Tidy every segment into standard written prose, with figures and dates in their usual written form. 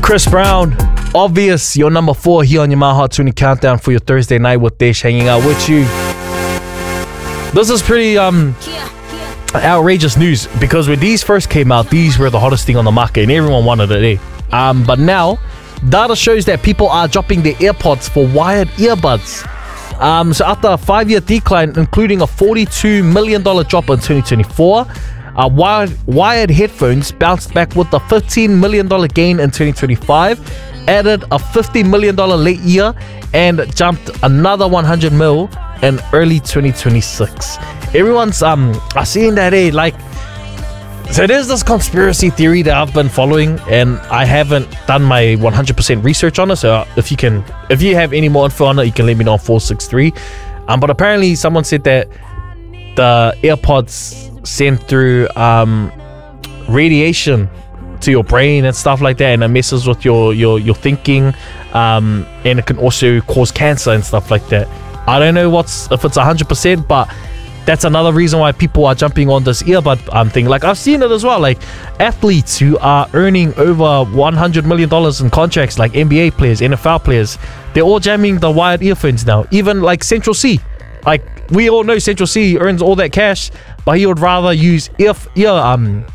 Chris Brown, Obvious, your number 4 here on your My Hot 20 Countdown for your Thursday night with Desh hanging out with you. This is pretty outrageous news because when these first came out, these were the hottest thing on the market and everyone wanted it, but now, data shows that people are dropping their AirPods for wired earbuds. So after a 5-year decline, including a $42 million drop in 2024, wired headphones bounced back with a $15 million gain in 2025, added a $50 million late year, and jumped another $100 million in early 2026. Everyone's seeing that, like, so there's this conspiracy theory that I've been following, and I haven't done my 100% research on it. So if you have any more info on it, you can let me know on 463. But apparently someone said that the AirPods send through radiation to your brain and stuff like that, and it messes with your thinking, and it can also cause cancer and stuff like that. I don't know if it's 100%, but that's another reason why people are jumping on this earbud thing. Like, I've seen it as well, like athletes who are earning over $100 million in contracts, like NBA players, NFL players, they're all jamming the wired earphones now. Even like Central C, like we all know Central C earns all that cash, but he would rather use earphones,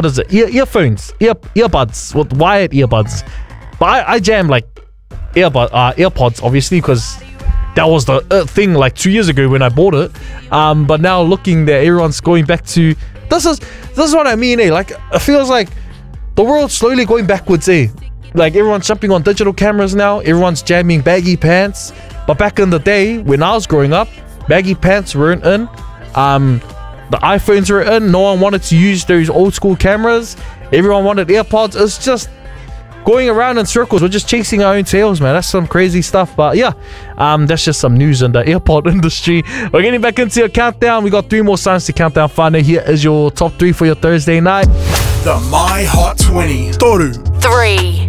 earbuds with wired earbuds. But I jam like AirPods, obviously, because that was the thing like 2 years ago when I bought it. But now looking that everyone's going back to this is what I mean, like it feels like the world's slowly going backwards, like everyone's jumping on digital cameras now, everyone's jamming baggy pants. But back in the day when I was growing up, baggy pants weren't in, the iPhones were in, no one wanted to use those old school cameras, everyone wanted AirPods. It's just going around in circles. We're just chasing our own tails, man. That's some crazy stuff. But yeah, that's just some news in the AirPod industry. We're getting back into your countdown. We got 3 more songs to count down. Finally, here is your top 3 for your Thursday night. The My Hot 20. Toru. 3.